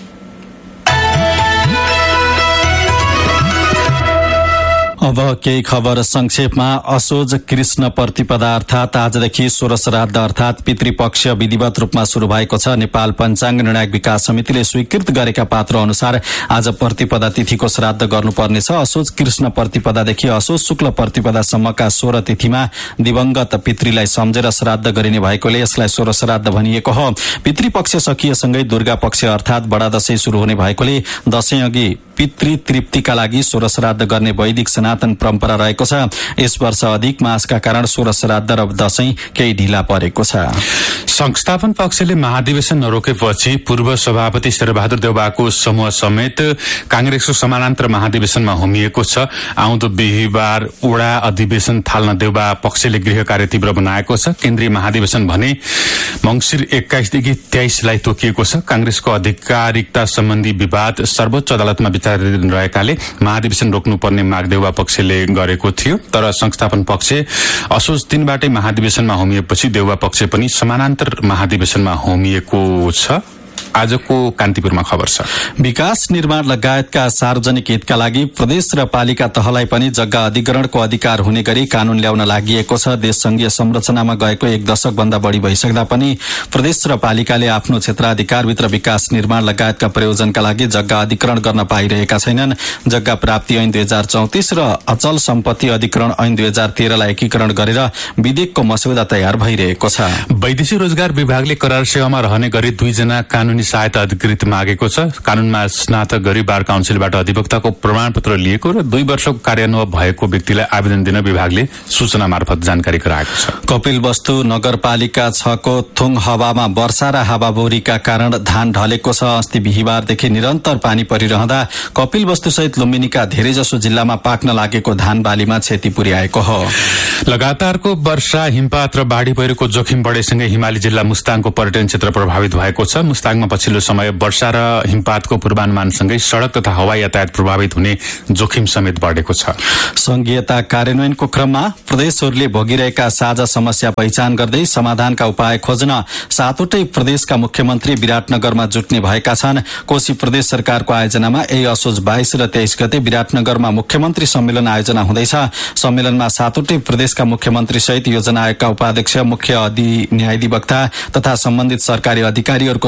अब केही खबर संक्षेपमा। असोज कृष्ण प्रतिपदा अर्थात आजदेखि सोह्र श्राद्ध अर्थात पितृपक्ष विधिवत रूपमा शुरू भएको छ। नेपाल पञ्चाङ्ग निर्णायक विकास समितिले स्वीकृत गरेका पात्र अनुसार आज प्रतिपदा तिथिको श्राद्ध गर्नुपर्नेछ। असोज कृष्ण प्रतिपदादेखि असोज शुक्ल प्रतिपदासम्मका सोह्र तिथिमा दिवंगत पितृलाई सम्झेर श्राद्ध गरिने भएकोले यसलाई सोह्र श्राद्ध भनिएको हो। पितृपक्ष सकिएसँगै दुर्गा पक्ष अर्थात बडा दशैं शुरू हुने भएकोले दशैं अघि पितृ तृप्तिका लागि सोह्र श्राद्ध गर्ने वैदिक सनातन परम्परा रहेको छ। यस वर्ष अधिक मासका कारण सोह्र श्राद्ध र दशैं केही ढिला परेको छ। संस्थापन पक्षले महाधिवेशन नरोकेपछि पूर्व सभापति शेरबहादुर देउबाको समूह समेत कांग्रेसको समानान्तर महाधिवेशनमा होमिएको छ। आउँदो बिहिबार ओडा अधिवेशन थाल्न देउबा पक्षले गृह कार्य तीव्र बनाएको छ। केन्द्रीय महाधिवेशन भने मंसिर एक्काइसदेखि तेइसलाई तोकिएको छ। कांग्रेसको अधिकारिकता सम्बन्धी विवाद सर्वोच्च अदालतमा विचाराधीन रहेकाले महाधिवेशन रोक्नुपर्ने माग देउबा पक्षले गरेको थियो, तर संस्थापन पक्ष असोज तीनबाटै महाधिवेशनमा होमिएपछि देउबा पक्ष पनि समानान्तर महाधिवेशनमा होमिएको छ। आजको कान्तिपुरमा खबर छ। विकास निर्माण लगायतका सार्वजनिक हितका लागि प्रदेश र पालिका तहलाई पनि जग्गा अधिग्रहणको अधिकार हुने गरी कानून ल्याउन लागिएको छ। देश संघीय संरचनामा गएको एक दशक भन्दा बढ़ी भइसक्दा पनि प्रदेश र पालिकाले आफ्नो क्षेत्राधिकारभित्र विकास निर्माण लगायतका प्रयोजनका लागि जग्गा अधिग्रहण गर्न पाइरहेका छैनन्। जग्गा प्राप्ति ऐन दुई हजार चौतिस र अचल सम्पत्ति अधिग्रहण ऐन दुई हजार तेह्रलाई एकीकरण गरेर विधेयकको मस्यौदा तयार भइरहेको छ। वैदेशिक रोजगार विभागले करार सेवामा रहने गरी दुईजना कानूनी सहायता अधिकृत मागेको छ। कानूनमा स्नातक गरी बार काउन्सिलबाट अधिवक्ताको प्रमाणपत्र लिएको र दुई वर्षको कार्यान्वयन भएको व्यक्तिलाई आवेदन दिन विभागले सूचना मार्फत जानकारी गराएको छ। कपिलवस्तु नगरपालिका छको थुङ हवामा वर्षा र हावाहुरीका कारण धान ढलेको छ। अस्ति बिहिबारदेखि निरन्तर पानी परिरहँदा कपिलवस्तु सहित लुम्बिनीका धेरैजसो जिल्लामा पाक्न लागेको धान बालीमा क्षति पुर्याएको हो। लगातारको वर्षा हिमपात र बाढ़ी पहिरोको जोखिम बढेसँगै हिमाली जिल्ला मुस्ताङको पर्यटन क्षेत्र प्रभावित भएको छ। मुस्ताङमा पछिल्लो समय वर्षा र हिमपातको पूर्वानुमानसँगै सड़क तथा हवाई यातायात प्रभावित हुने जोखिम समेत बढेको छ। संघीयता कार्यान्वयनको क्रममा प्रदेशहरूले भोगिरहेका साझा समस्या पहिचान गर्दै समाधानका उपाय खोज्न सातवटै प्रदेशका मुख्यमन्त्री विराटनगरमा जुट्ने भएका छन्। कोशी प्रदेश सरकारको आयोजनामा यही असोज बाइस र तेइस गते विराटनगरमा मुख्यमन्त्री सम्मेलन आयोजना हुँदैछ। सम्मेलनमा सातवटै प्रदेशका मुख्यमन्त्री सहित योजना आयोगका उपाध्यक्ष, मुख्य न्यायाधिवक्ता तथा सम्बन्धित सरकारी अधिकारीहरूको सहभागिता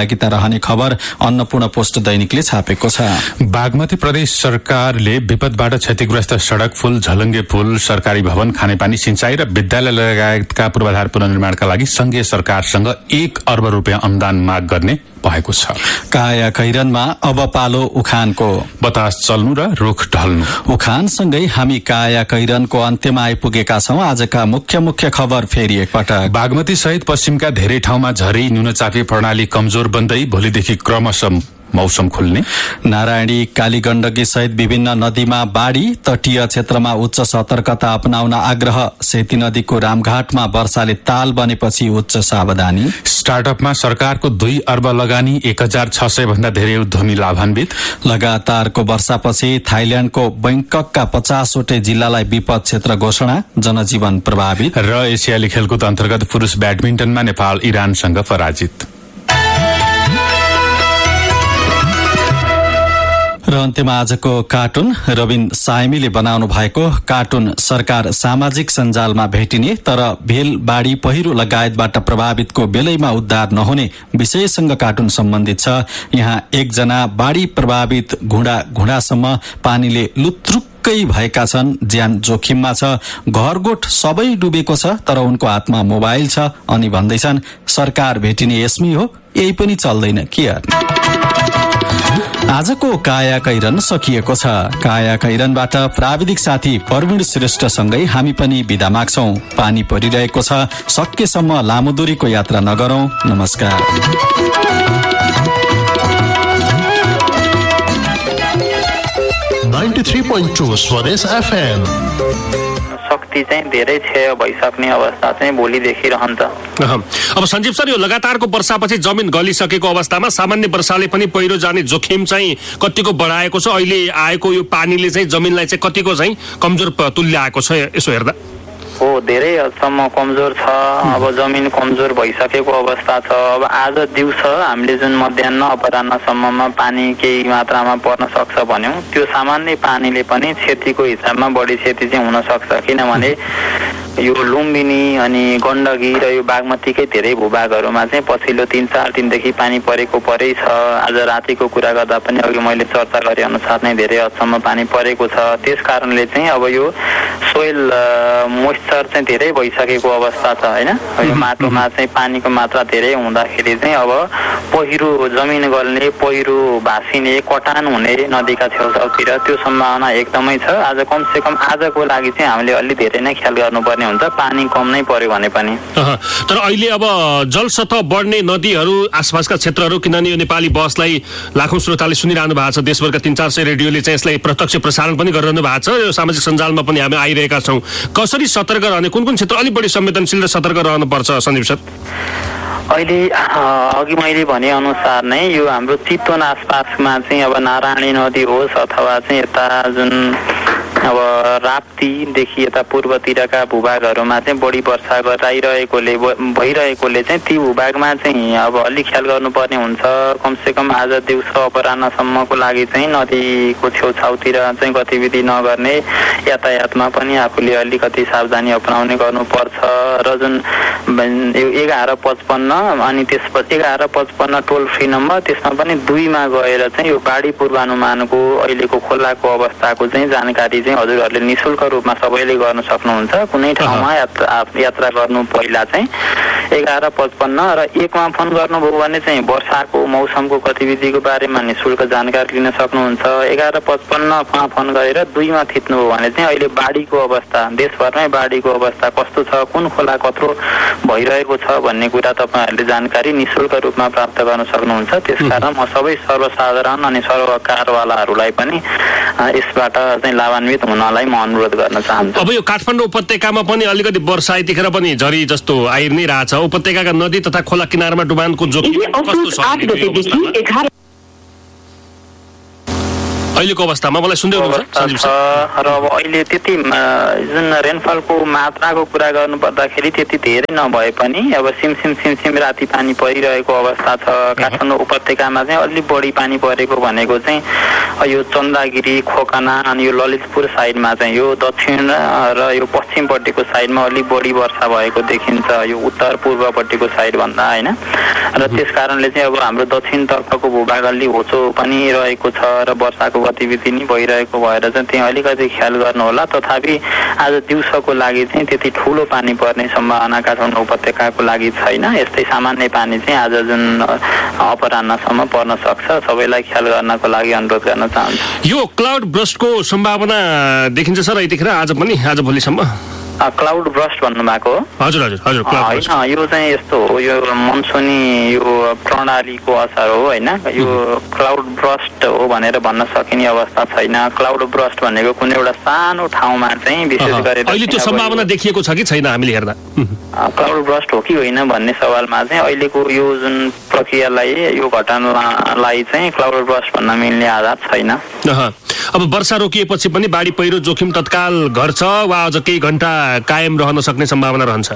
सहभागिता रहने खबर अन्नपूर्ण पोस्ट दैनिकले छापेको छ। बागमती प्रदेश सरकारले विपदबाट क्षतिग्रस्त सड़क, पुल, झलङ्गे पुल, सरकारी भवन, खानेपानी, सिंचाई र विद्यालय लगायतका पूर्वाधार पुनर्निर्माणका लागि संघीय सरकारसँग एक अर्ब रुपियाँ अनुदान माग गर्ने भएको छ। काया कैरनमा अब पालो उखानको। बतास चल्नु र रुख ढल्नु। उखानसँगै हामी काया कैरनको अन्त्यमा आइपुगेका छौं। आजका मुख्य मुख्य खबर फेरि एकपटक। बागमती सहित पश्चिमका धेरै ठाउँमा झरी, न्यूनचापी प्रणाली कमजोर बन्दै भोलिदेखि क्रमशः मौसम खुल्ने। नारायणी, कालीगण्डकी सहित विभिन्न नदीमा बाढ़ी, तटीय क्षेत्रमा उच्च सतर्कता अपनाउन आग्रह। सेती नदीको रामघाटमा वर्षाले ताल बनेपछि उच्च सावधानी। स्टार्टअपमा सरकारको दुई अर्ब लगानी, एक हजार छ सय भन्दा धेरै उद्यमी लाभान्वित। लगातारको वर्षापछि थाइल्याण्डको बैंककका पचासवटै जिल्लालाई विपद क्षेत्र घोषणा, जनजीवन प्रभावित। र एसियाली खेलकुद अन्तर्गत पुरूष ब्याडमिन्टनमा नेपाल इरानसँग पराजित। र अन्त्यमा आजको कार्टुन। रविन साइमीले बनाउनु भएको कार्टुन सरकार सामाजिक सञ्जालमा भेटिने तर भेल, बाढ़ी, पहिरो लगायतबाट प्रभावितको बेलैमा उद्धार नहुने विषयसँग कार्टुन सम्बन्धित छ। यहाँ एकजना बाढ़ी प्रभावित घुँडा घुँडासम्म पानीले लुत्रुक्कै भएका छन्, ज्यान जोखिममा छ, घरगोठ सबै डुबेको छ, तर उनको हातमा मोबाइल छ अनि भन्दैछन् सरकार भेटिने यसमै हो, यही पनि चल्दैन के गर्ने। आजको काया कैरन सकिएको छ। काया कैरनबाट प्राविधिक साथी प्रवीण श्रेष्ठसँगै हामी पनि बिदा माग्छौं। पानी परिरहेको छ, सकेसम्म लामो दूरीको यात्रा नगरौं। नमस्कार। नाइन्टी थ्री पोइन्ट टू स्वदेश एफएम। शक्ति चाहिँ धेरै क्षय भइसक्ने अवस्था चाहिँ भोलि देखिरहन्छ। अब सञ्जीव सर, यो लगातारको वर्षापछि जमिन गलिसकेको अवस्थामा सामान्य वर्षाले पनि पहिरो जाने जोखिम चाहिँ कतिको बढाएको छ? अहिले आएको यो पानीले चाहिँ जमिनलाई चाहिँ कतिको चाहिँ कमजोर तुल्याएको छ यसो हेर्दा? हो, धेरै हदसम्म कमजोर छ। अब जमिन कमजोर भइसकेको अवस्था छ। अब आज दिउँसो हामीले जुन मध्याह अपराह्नसम्ममा पानी केही मात्रामा पर्न सक्छ भन्यौं, त्यो सामान्य पानीले पनि क्षतिको हिसाबमा बढी क्षति चाहिँ हुन सक्छ। किनभने यो लुम्बिनी अनि गण्डकी र यो बागमतीकै धेरै भूभागहरूमा चाहिँ पछिल्लो तीन चार दिनदेखि पानी परेको परै छ। आज रातिको कुरा गर्दा पनि अघि मैले चर्चा गरे अनुसार नै धेरै हदसम्म पानी परेको छ। त्यस कारणले चाहिँ अब यो सोइल मोइस्चर चाहिँ धेरै भइसकेको अवस्था छ हैन। यो माटोमा चाहिँ पानीको मात्रा धेरै हुँदाखेरि चाहिँ अब पहिरो जमिन गल्ने, पहिरो भासिने, कटान हुने नदीका छेउछाउतिर त्यो सम्भावना एकदमै छ। आज कम से कम आजको लागि चाहिँ हामीले अलि धेरै नै ख्याल गर्नुपर्ने हुन्छ, पानी कम नै पर्यो भने पनि। तर अहिले अब जलसतह बढ्ने नदीहरू आसपासका क्षेत्रहरू, किनभने यो नेपाली बसलाई लाखौं श्रोताले सुनिरहनु भएको छ, देशभरका तीन चार सय रेडियोले चाहिँ यसलाई प्रत्यक्ष प्रसारण पनि गरिरहनु भएको छ, यो सामाजिक सञ्जालमा पनि हामी आइरहेका छौँ। कसरी सतर्क रहने, कुन कुन क्षेत्र अलिक बढी संवेदनशील र सतर्क रहनुपर्छ सञ्जीव सर? अहिले अघि मैले भने अनुसार नै यो हाम्रो चितवन आसपासमा चाहिँ अब नारायणी नदी होस् अथवा चाहिँ यता जुन अब राप्तीदेखि यता पूर्वतिरका भूभागहरूमा चाहिँ बढी वर्षा गराइरहेकोले भइरहेकोले चाहिँ ती भूभागमा चाहिँ अब अलिक ख्याल गर्नुपर्ने हुन्छ। कमसेकम आज दिउँसो अपराह्नसम्मको लागि चाहिँ नदीको छेउछाउतिर चाहिँ गतिविधि नगर्ने, यातायातमा पनि आफूले अलिकति सावधानी अपनाउने गर्नुपर्छ। र जुन यो एघार पचपन्न अनि त्यसपछि एघार पचपन्न टोल फ्री नम्बर, त्यसमा पनि दुईमा गएर चाहिँ यो बाढी पूर्वानुमानको अहिलेको खोलाको अवस्थाको चाहिँ जानकारी चाहिँ हजुरहरूले निशुल्क रूपमा सबैले गर्न सक्नुहुन्छ। कुनै ठाउँमा यात्रा गर्नु पहिला चाहिँ एघार पचपन्न र एकमा फोन गर्नुभयो भने चाहिँ वर्षाको मौसमको गतिविधिको बारेमा निशुल्क जानकारी लिन सक्नुहुन्छ। एघार पचपन्नमा फोन गरेर दुईमा थिच्नुभयो भने चाहिँ अहिले बाढीको अवस्था, देशभरमै बाढीको अवस्था कस्तो छ, कुन खोला कत्रो भइरहेको छ भन्ने कुरा तपाईँहरूले जानकारी निशुल्क रूपमा प्राप्त गर्न सक्नुहुन्छ। त्यसकारण म सबै सर्वसाधारण अनि सर्वकारवालाहरूलाई पनि यसबाट चाहिँ लाभान्वित हुनलाई म अनुरोध गर्न चाहन्छु। अब यो काठमाडौँ उपत्यकामा पनि अलिकति वर्षा यतिखेर पनि झरी जस्तो आइ नै रहेछ। उपत्यकाका नदी तथा खोला किनारमा डुबानको जोखिम कस्तो छ अहिलेको अवस्थामा? मलाई सुन्दै हुनुहुन्छ सञ्जीव सर? र अब अहिले त्यति जुन रेनफलको मात्राको कुरा गर्नु पर्दाखेरि त्यति धेरै नभए पनि अब सिमसिम सिमसिम राति पानी परिरहेको अवस्था छ। काठमाडौँ उपत्यकामा चाहिँ अलि बढी पानी परेको भनेको चाहिँ यो चन्दागिरी खोकना अनि यो ललितपुर साइडमा चाहिँ यो दक्षिण र यो पश्चिमपट्टिको साइडमा अलिक बढी वर्षा भएको देखिन्छ यो उत्तर पूर्वपट्टिको साइड भन्दा होइन र त्यस कारणले चाहिँ अब हाम्रो दक्षिणतर्फको भूभाग अलि होचो पनि रहेको छ र वर्षाको गतिविधि नि भइरहेको भएर चाहिँ त्यहाँ अलिकति ख्याल गर्नु होला। तथापि आज दिउँसोको लागि चाहिँ त्यति ठुलो पानी पर्ने सम्भावना काठमाडौँ उपत्यकाको लागि छैन। यस्तै सामान्य पानी चाहिँ आज जुन अपराह्नसम्म पर्न सक्छ, सबैलाई ख्याल गर्नको लागि अनुरोध गर्न चाहन्छु। यो क्लाउड ब्रस्टको सम्भावना देखिन्छ सर यतिखेर आज पनि, आज भोलिसम्म? क्लाउड ब्रस्ट भन्नुभएको हो? हजुर हजुर हजुर होइन, यो चाहिँ यस्तो हो, यो मनसुनी यो प्रणालीको असर हो होइन। यो क्लाउड ब्रस्ट हो भनेर भन्न सकिने अवस्था छैन। क्लाउड ब्रस्ट भनेको कुनै एउटा सानो ठाउँमा चाहिँ विशेष गरेर अहिले त्यो सम्भावना देखिएको छ कि छैन हामीले हेर्दा? क्लाउड ब्रस्ट हो कि होइन भन्ने सवालमा चाहिँ अहिलेको यो जुन प्रक्रियालाई, यो घटनालाई चाहिँ क्लाउड ब्रस्ट भन्न मिल्ने आधार छैन। अब वर्षा रोकिएपछि पनि बाढी पहिरो जोखिम तत्काल घट्छ वा अझ केही घण्टा कायम रहन सक्ने सम्भावना रहन्छ?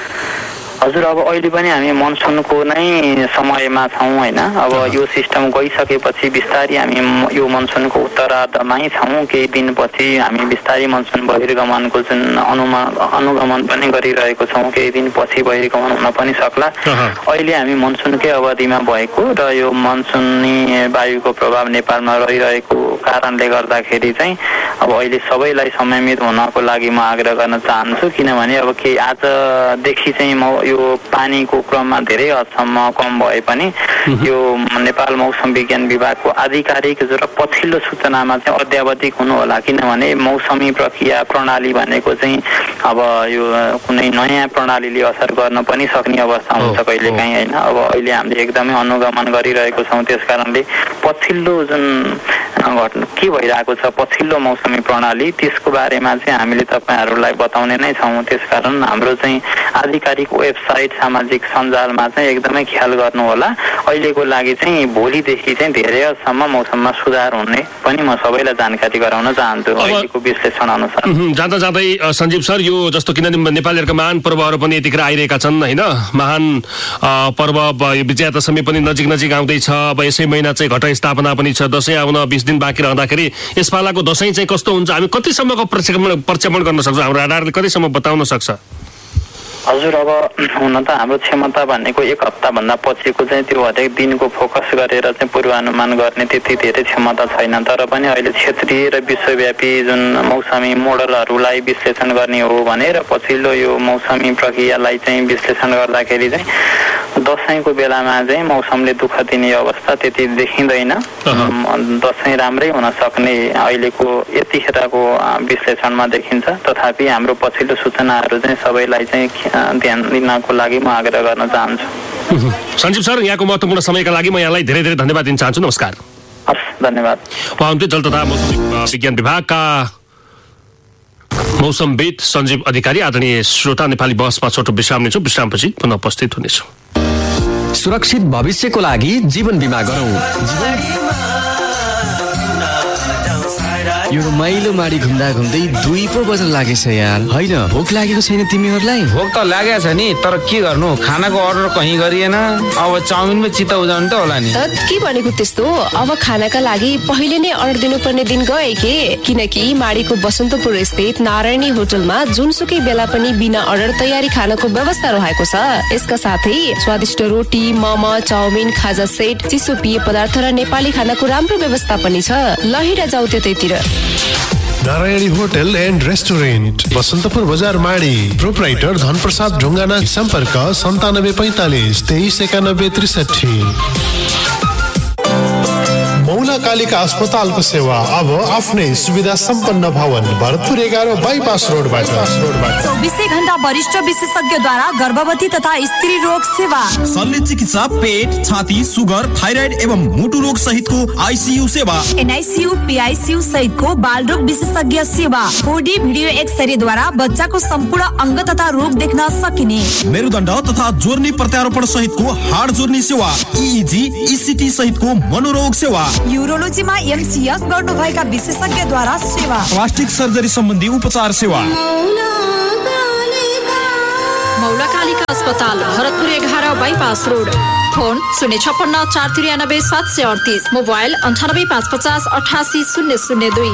हजुर, अब अहिले पनि हामी मनसुनको नै समयमा छौँ होइन। अब यो सिस्टम गइसकेपछि बिस्तारै हामी यो मनसुनको उत्तरार्धमै छौँ। केही दिनपछि हामी बिस्तारै मनसुन बहिर्गमनको जुन अनुमान अनुगमन पनि गरिरहेको छौँ। केही दिनपछि बहिर्गमन हुन पनि सक्ला। अहिले हामी मनसुनकै अवधिमा भएको र यो मनसुनी वायुको प्रभाव नेपालमा रहिरहेको कारणले गर्दाखेरि चाहिँ अब अहिले सबैलाई संयमित हुनको लागि म आग्रह गर्न चाहन्छु। किनभने अब केही आजदेखि चाहिँ म यो पानीको क्रममा धेरै हदसम्म कम भए पनि यो नेपाल मौसम विज्ञान विभागको आधिकारिक र पछिल्लो सूचनामा चाहिँ अद्यावधिक हुनु होला। किनभने मौसमी प्रक्रिया प्रणाली भनेको चाहिँ अब यो कुनै नयाँ प्रणालीले असर गर्न पनि सक्ने अवस्था हुन्छ कहिलेकाहीँ होइन। अब अहिले हामीले एकदमै अनुगमन गरिरहेको छौँ। त्यस कारणले पछिल्लो जुन घटना के भइरहेको छ पछिल्लो मौसमी प्रणाली, त्यसको बारेमा चाहिँ हामीले तपाईँहरूलाई बताउने नै छौँ। त्यसकारण हाम्रो चाहिँ आधिकारिक वेबसाइट सामाजिक सञ्जालमा चाहिँ एकदमै ख्याल गर्नु होला। अहिलेको लागि चाहिँ भोलिदेखि चाहिँ धेरै हदसम्म मौसममा सुधार हुने पनि म सबैलाई जानकारी गराउन चाहन्छु अहिलेको विश्लेषण अनुसार। जाँदा जाँदै सञ्जीव सर, यो जस्तो किनभने नेपालीहरूका महान पर्वहरू पनि यतिखेर आइरहेका छन् होइन। महान पर्व विजयादशमी पनि नजिक नजिक आउँदैछ। अब यसै महिना चाहिँ घट स्थापना पनि छ। दसैँ आउन बिस दिन बाँकी रहँदाखेरि यस पालाको दसैँ चाहिँ कस्तो हुन्छ, हामी कतिसम्मको प्रक्षेपण प्रक्षेपण गर्न सक्छौँ, हाम्रो राडारले कतिसम्म बताउन सक्छ? हजुर, अब हुन त हाम्रो क्षमता भनेको एक हप्ताभन्दा पछिको चाहिँ त्यो हरेक दिनको फोकस गरेर चाहिँ पूर्वानुमान गर्ने त्यति धेरै क्षमता छैन। तर पनि अहिले क्षेत्रीय र विश्वव्यापी जुन मौसमी मोडलहरूलाई विश्लेषण गर्ने हो भने र पछिल्लो यो मौसमी प्रक्रियालाई चाहिँ विश्लेषण गर्दाखेरि चाहिँ दसैँको बेलामा चाहिँ मौसमले दुःख दिने अवस्था त्यति देखिँदैन। दसैँ राम्रै हुन सक्ने अहिलेको यतिखेरको विश्लेषणमा देखिन्छ। तथापि हाम्रो पछिल्लो सूचनाहरू चाहिँ सबैलाई चाहिँ ध्यान दिनको लागि म आग्रह गर्न चाहन्छु। सञ्जीव सर, यहाँको महत्त्वपूर्ण समयका लागि म यहाँलाई धेरै धेरै धन्यवाद दिन चाहन्छु। नमस्कार। हस्, धन्यवाद। उहाँ हुन्थे जल तथा मौसम विज्ञान विभागका मौसमविद सञ्जीव अधिकारी। आदरणीय श्रोता, नेपाली बहसमा छोटो विश्राम लिन्छौँ। विश्रामपछि पुनः उपस्थित हुनेछौँ। सुरक्षित भविष्यको लागि जीवन बिमा गरौँ। यो रमाइलो माडी घुम्दा घुम्दै दुई पो बज्न लागेछ यार। होइन, भोक लागेको छैन तिमीहरूलाई? भोक त लागेको छ नि, तर के गर्नु, खानाको अर्डर कहीँ गरिएन। अब चाउमिनमै चित्त उजाउनु त होला नि। के भनेको त्यस्तो? अब खानाका लागि पहिले नै अर्डर दिनुपर्ने दिन गए के? किनकि माडीको बसन्तपुर स्थित नारायणी होटलमा जुनसुकै बेला पनि बिना अर्डर तयारी खानाको व्यवस्था रहेको छ। यसका साथै स्वादिष्ट रोटी, मोमो, चाउमिन, खाजा सेट, चिसो पेय पदार्थ र नेपाली खानाको राम्रो व्यवस्था पनि छ। लहिरा जाऊ त्यतैतिर। Narayani hotel and restaurant, Basantapur बजार, माडी। प्रोप्राइटर धनप्रसाद ढुङ्गाना। सम्पर्क सन्तानब्बे पैंतालिस तेइस एकानब्बे त्रिसठी। मौला कालिका अस्पतालको सेवा अब आफ्नै सुविधा सम्पन्न भवन भरतपुर एघार बाइपास रोडबाट चौबिसै घण्टा वरिष्ठ विशेषज्ञद्वारा गर्भवती तथा स्त्री रोग सेवा, शल्य चिकित्सा, पेट, छाती, सुगर, थाइराइड एवं मुटु रोग सहितको आइसियु सेवा, एनआइसियु, पीआइसियु सहितको बाल रोग विशेषज्ञ सेवा, फोर डी भिडियो एक्सरे द्वारा बच्चाको सम्पूर्ण अंग तथा रोग देख्न सकिने, मेरुदण्ड तथा जोर्नी प्रत्यारोपण सहितको हाड जोर्नी सेवा, इइजी, इसिटी सहितको मनोरोग सेवा, यूरोलोजीमा एमसीएस गर्नुभएका विशेषज्ञद्वारा सेवा, प्लास्टिक सर्जरी सम्बन्धी उपचार सेवा। मौला कालिका अस्पताल भरतपुर एघार बाइपास रोड। फोन शून्य छप्पन्न चार त्रियानब्बे सात सय अडतिस, मोबाइल अन्ठानब्बे पाँच पचास अठासी शून्य शून्य दुई।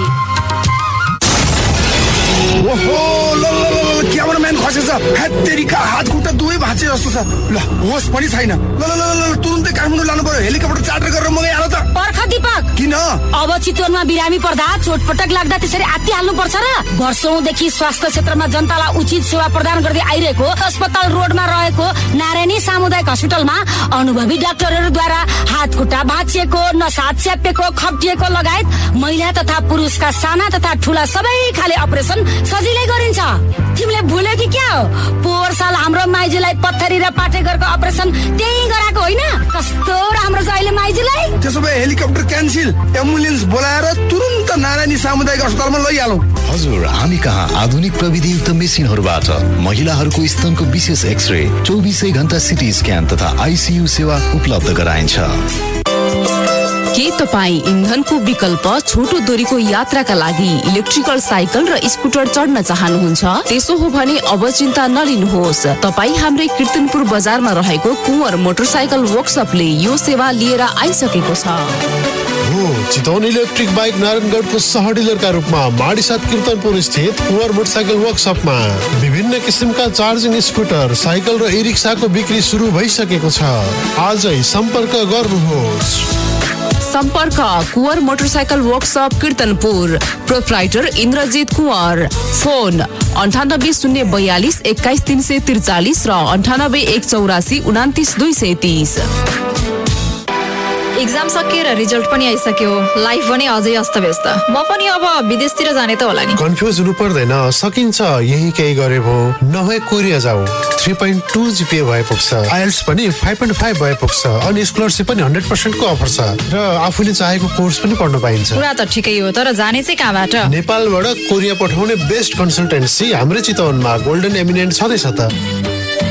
क्यामेराम्यान खसेछ, हेत्तेरीका हात खुट्टा दुवै भाँचे जस्तो छ। ल होस पनि छैन। ल ल ल तुरुन्तै काठमाडौँ लानु पर्यो, हेलिकप्टर चार्टर गरेर मगाइ हाल त। पर्ख दीपक, किन अब चितवनमा बिरामी पर्दा चोटपटक लाग्दा त्यसरी आत्ति हाल्नु पर्छ र? वर्षौंदेखि स्वास्थ्य क्षेत्रमा जनतालाई उचित सेवा प्रदान गर्दै आइरहेको अस्पताल रोडमा रहेको नारायणी सामुदायिक अस्पतालमा अनुभवी डाक्टरहरूद्वारा हात खुट्टा भाँचिएको, नसा च्यापेको, खप्टिएको लगायत महिला तथा पुरुषका साना तथा ठूला सबै खाले अपरेसन सजिलै गरिन्छ। तिमीले भुल्यो कि क्या हो? पोहोर साल हाम्रो माइजूलाई पत्थरी र पाटेघरको अपरेसन त्यही गराएको होइन? कस्तो राम्रो छ अहिले माइजूलाई। त्यसो भए हेलिकप्टर क्यान्सिल, एम्बुलेन्स बोलाएर तुरुन्त नारायणी सामुदायिक अस्पतालमा लैहालौँ। हजुर, हामी कहाँ आधुनिक प्रविधियुक्त मेसिनहरूबाट महिलाहरूको स्तनको विशेष एक्सरे, चौबिसै घण्टा सिटी स्क्यान तथा आइसियू सेवा उपलब्ध गराइन्छ। के तपाईँ इन्धनको विकल्प छोटो दूरीको यात्राका लागि इलेक्ट्रिकल साइकल र स्कुटर चढ्न चाहनुहुन्छ? त्यसो हो भने अब चिन्ता नलिनुहोस्। तपाईँ हाम्रै कीर्तनपुर बजारमा रहेको कुँवर मोटरसाइकल वर्कसपले यो सेवा लिएर आइसकेको छ। हो, चितवन इलेक्ट्रिक बाइक नारायणगढको सह डिलरका रूपमा माडीसाथ कीर्तनपुर स्थित कुँवर मोटरसाइकल वर्कसपमा विभिन्न किसिमका चार्जिङ स्कुटर, साइकल र ई रिक्साको बिक्री सुरु भइसकेको छ। आजै सम्पर्क गर्नुहोस्। सम्पर्क Kunwar motorcycle workshop कीर्तनपुर, proprietor Indrajit Kunwar. Phone अन्ठानब्बे शून्य बयालिस एक्काइस तीन सय त्रिचालिस र अन्ठानब्बे एक चौरासी उनातिस दुई सय तीस। एक्जाम सकिएर रिजल्ट पनि आइसक्यो, लाइफ पनि अझै अस्तव्यस्त। म पनि अब विदेशतिर जाने त होला नि। कन्फ्युज हुनु पर्दैन, सकिन्छ। यही केही गरे भो, नभए कोरिया जाऊ। थ्री पोइन्ट टू जीपीए भए पुग्छ, आइएल्स पनि फाइभ पोइन्ट फाइभ भए पुग्छ, अनि स्कलरसिप पनि हन्ड्रेड पर्सेन्टको अफर छ र आफूले चाहेको कोर्स पनि पढ्न पाइन्छ। कुरा त ठिकै हो, तर जाने चाहिँ कहाँबाट? नेपालबाट कोरिया पठाउने बेस्ट कन्सल्टेन्सी हाम्रै चितवनमा गोल्डन एमिनेन्ट छँदैछ त।